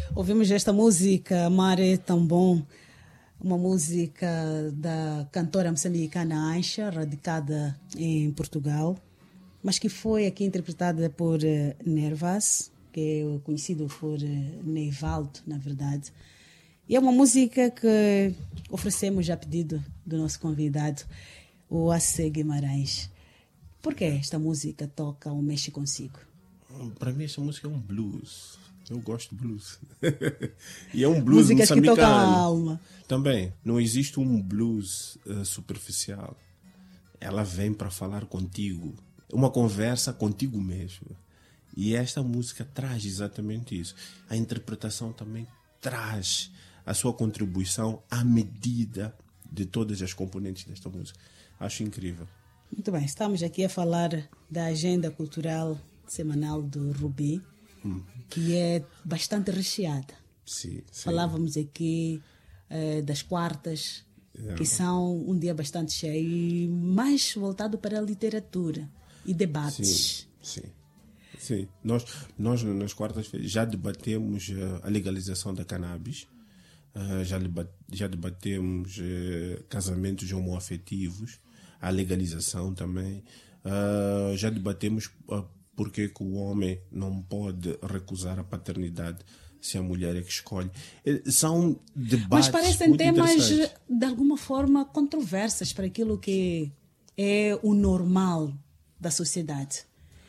Ouvimos esta música, Mar é Tão Bom, uma música da cantora moçambicana Aisha, radicada em Portugal, mas que foi aqui interpretada por Nervas, que é conhecido por Neivaldo, na verdade. E é uma música que oferecemos a pedido do nosso convidado, o AC Guimarães. Por que esta música toca ou mexe consigo? Para mim, esta música é um blues. Eu gosto de blues. E é um blues músicas moçambicano. Que tocam a alma. Também, não existe um blues superficial. Ela vem para falar contigo. Uma conversa contigo mesmo. E esta música traz exatamente isso. A interpretação também traz a sua contribuição à medida de todas as componentes desta música. Acho incrível. Muito bem, estamos aqui a falar da agenda cultural semanal do Rubi, que é bastante recheada. Sim. Falávamos aqui das quartas, que são um dia bastante cheio e mais voltado para a literatura e debates. Sim. Nós nas quartas-feiras já debatemos a legalização da cannabis, já debatemos casamentos homoafetivos, a legalização também, já debatemos porque que o homem não pode recusar a paternidade se a mulher é que escolhe. São debates. Mas parecem temas de alguma forma controversas para aquilo que é o normal da sociedade.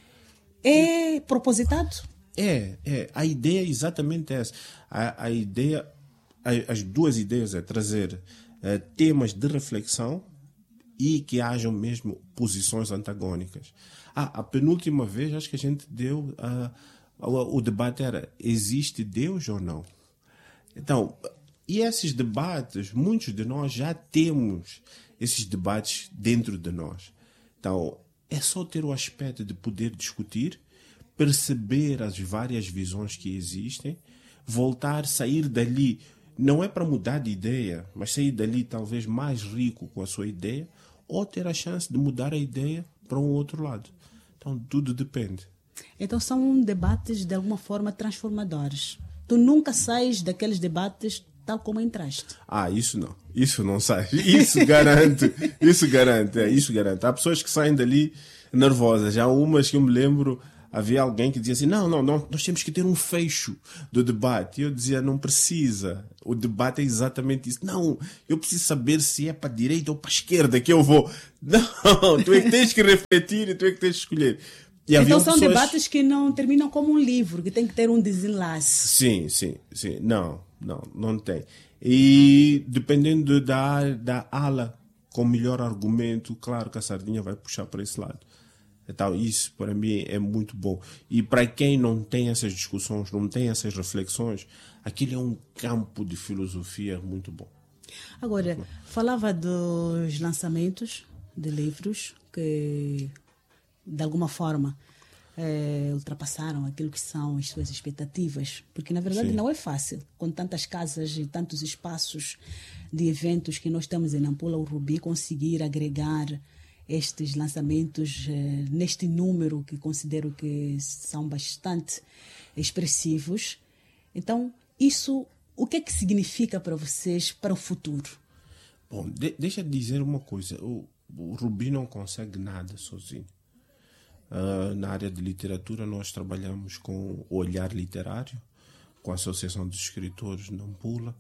É propositado? A ideia é exatamente essa. A ideia, as duas ideias é trazer temas de reflexão e que hajam mesmo posições antagônicas. A penúltima vez, acho que a gente deu... o debate era, existe Deus ou não? Então, e esses debates, muitos de nós já temos esses debates dentro de nós. Então, é só ter o aspecto de poder discutir, perceber as várias visões que existem, voltar, sair dali, não é para mudar de ideia, mas sair dali talvez mais rico com a sua ideia, ou ter a chance de mudar a ideia para um outro lado. Então, tudo depende. Então, são debates de alguma forma transformadores. Tu nunca sais daqueles debates tal como entraste. Isso não. Isso não sai. Isso garante. Isso garante. Há pessoas que saem dali nervosas. Há umas que eu me lembro, havia alguém que dizia assim, não, nós temos que ter um fecho do debate. E eu dizia, não precisa. O debate é exatamente isso. Não, eu preciso saber se é para a direita ou para a esquerda que eu vou. Não, tu é que tens que refletir e tu é que tens que escolher. Então são debates que não terminam como um livro, que tem que ter um desenlace. Sim. Não tem. E dependendo da ala com melhor argumento, claro que a sardinha vai puxar para esse lado. Então, isso para mim é muito bom. E para quem não tem essas discussões, não tem essas reflexões, aquilo é um campo de filosofia muito bom. Agora, falava dos lançamentos de livros que, de alguma forma, ultrapassaram aquilo que são as suas expectativas, porque na verdade não é fácil, com tantas casas e tantos espaços de eventos que nós temos em Nampula, o Rubi, conseguir agregar estes lançamentos neste número que considero que são bastante expressivos. Então, isso, o que é que significa para vocês para o futuro? Bom, deixa eu dizer uma coisa, o Rubi não consegue nada sozinho. Na área de literatura, nós trabalhamos com o Olhar Literário, com a Associação dos Escritores de Nampula.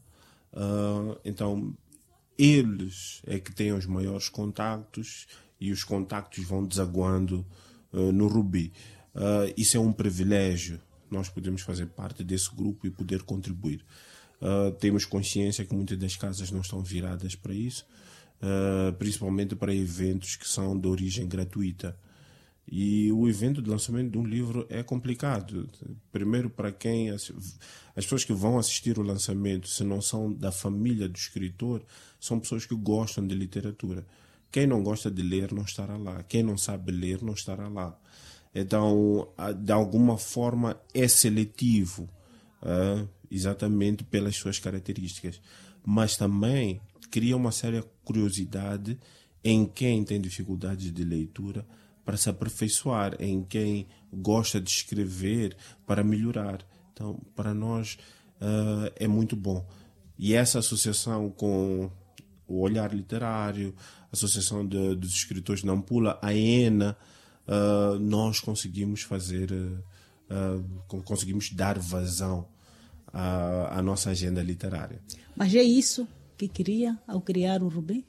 Então, eles é que têm os maiores contactos e os contactos vão desaguando no Rubi. Isso é um privilégio. Nós podemos fazer parte desse grupo e poder contribuir. Temos consciência que muitas das casas não estão viradas para isso, principalmente para eventos que são de origem gratuita. E o evento de lançamento de um livro é complicado. Primeiro, para as pessoas que vão assistir o lançamento, se não são da família do escritor, são pessoas que gostam de literatura. Quem não gosta de ler não estará lá. Quem não sabe ler não estará lá. Então, de alguma forma, é seletivo, exatamente pelas suas características. Mas também cria uma séria curiosidade em quem tem dificuldades de leitura para se aperfeiçoar, em quem gosta de escrever para melhorar. Então, para nós, é muito bom. E essa associação com o Olhar Literário, a Associação dos Escritores de Nampula, a ENA, nós conseguimos conseguimos dar vazão à nossa agenda literária. Mas é isso que queria ao criar o Rubi?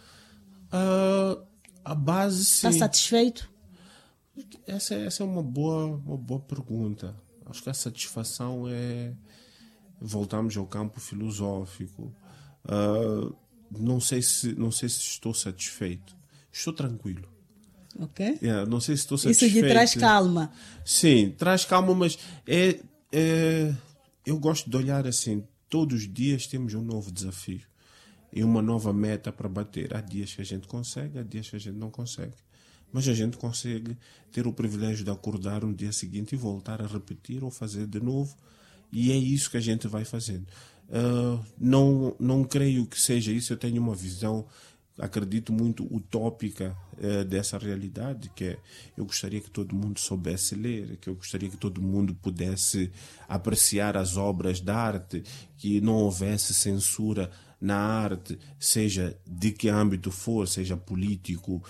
A base, sim. Está satisfeito? Essa é uma boa pergunta. Acho que a satisfação é... Voltamos ao campo filosófico. Não sei se estou satisfeito. Estou tranquilo. Ok. Não sei se estou satisfeito. Isso lhe traz calma. Sim, traz calma, mas eu gosto de olhar assim. Todos os dias temos um novo desafio e uma nova meta para bater. Há dias que a gente consegue, há dias que a gente não consegue. Mas a gente consegue ter o privilégio de acordar no dia seguinte e voltar a repetir ou fazer de novo. E é isso que a gente vai fazendo. Não creio que seja isso. Eu tenho uma visão, acredito muito utópica dessa realidade, que é, eu gostaria que todo mundo soubesse ler, que eu gostaria que todo mundo pudesse apreciar as obras de arte, que não houvesse censura na arte, seja de que âmbito for, seja político,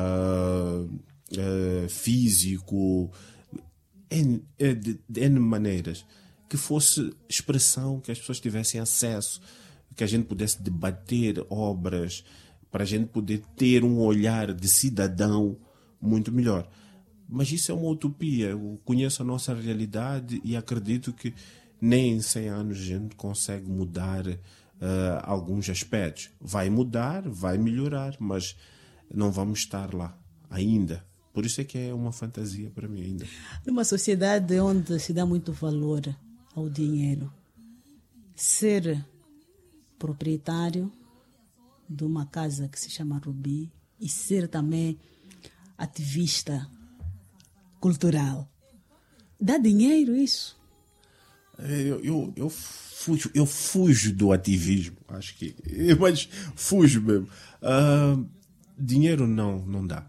físico, de N maneiras. Que fosse expressão, que as pessoas tivessem acesso, que a gente pudesse debater obras, para a gente poder ter um olhar de cidadão muito melhor. Mas isso é uma utopia. Eu conheço a nossa realidade e acredito que nem em 100 anos a gente consegue mudar alguns aspectos. Vai mudar, vai melhorar, mas não vamos estar lá ainda. Por isso é que é uma fantasia para mim ainda. Numa sociedade onde se dá muito valor ao dinheiro, ser proprietário de uma casa que se chama Rubi e ser também ativista cultural, dá dinheiro isso? Eu fujo do ativismo, acho que, mas fujo mesmo. Dinheiro não dá.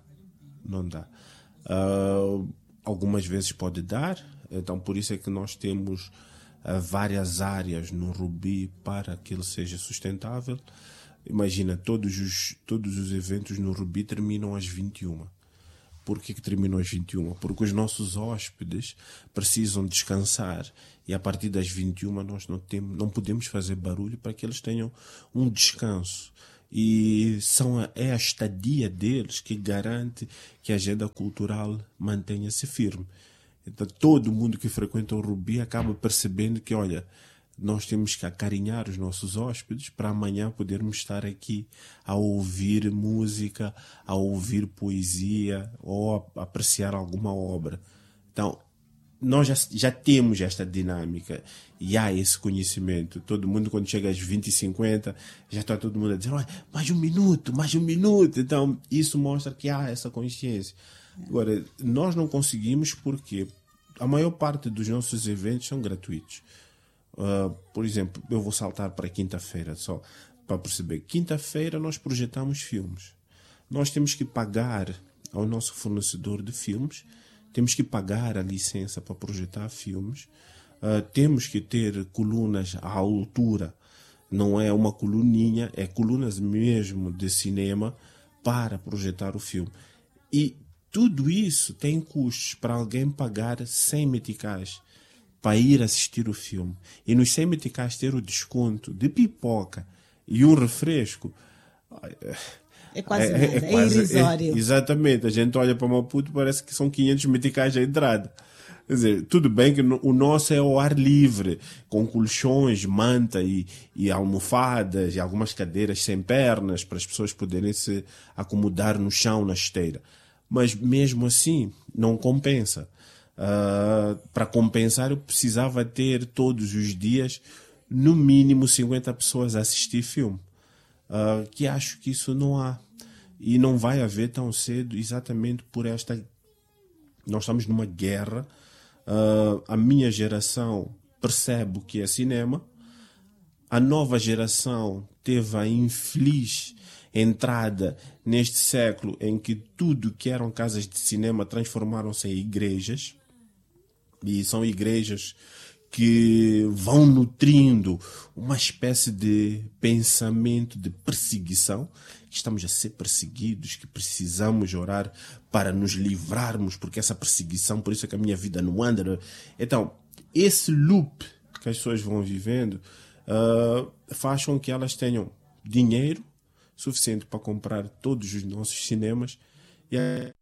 Algumas vezes pode dar, então por isso é que nós temos várias áreas no Rubi para que ele seja sustentável. Imagina, todos os eventos no Rubi terminam às 21. Por que terminam às 21? Porque os nossos hóspedes precisam descansar e a partir das 21 nós não podemos fazer barulho para que eles tenham um descanso. E é a estadia deles que garante que a agenda cultural mantenha-se firme. Então, todo mundo que frequenta o Rubi acaba percebendo que, olha, nós temos que acarinhar os nossos hóspedes para amanhã podermos estar aqui a ouvir música, a ouvir poesia ou a apreciar alguma obra. Então, nós já temos esta dinâmica e há esse conhecimento. Todo mundo, quando chega às 20h50, já está todo mundo a dizer, olha, mais um minuto. Então, isso mostra que há essa consciência. Agora, nós não conseguimos porque a maior parte dos nossos eventos são gratuitos. Por exemplo, eu vou saltar para quinta-feira, só para perceber. Quinta-feira nós projetamos filmes. Nós temos que pagar ao nosso fornecedor de filmes, temos que pagar a licença para projetar filmes, temos que ter colunas à altura, não é uma coluninha, é colunas mesmo de cinema para projetar o filme. E tudo isso tem custos para alguém pagar 100 meticais para ir assistir o filme. E nos 100 meticais ter o desconto de pipoca e um refresco. É quase nada, é irrisório. Exatamente. A gente olha para Maputo, parece que são 500 meticais a entrada. Quer dizer, tudo bem que o nosso é ao ar livre, com colchões, manta e almofadas e algumas cadeiras sem pernas para as pessoas poderem se acomodar no chão, na esteira. Mas mesmo assim, não compensa. Para compensar, eu precisava ter todos os dias, no mínimo, 50 pessoas a assistir filme. Que acho que isso não há. E não vai haver tão cedo, exatamente por esta... Nós estamos numa guerra. A minha geração percebe o que é cinema. A nova geração teve a infeliz entrada neste século em que tudo que eram casas de cinema transformaram-se em igrejas. E são igrejas que vão nutrindo uma espécie de pensamento de perseguição, que estamos a ser perseguidos, que precisamos orar para nos livrarmos, porque essa perseguição, por isso é que a minha vida não anda. Então, esse loop que as pessoas vão vivendo faz com que elas tenham dinheiro suficiente para comprar todos os nossos cinemas e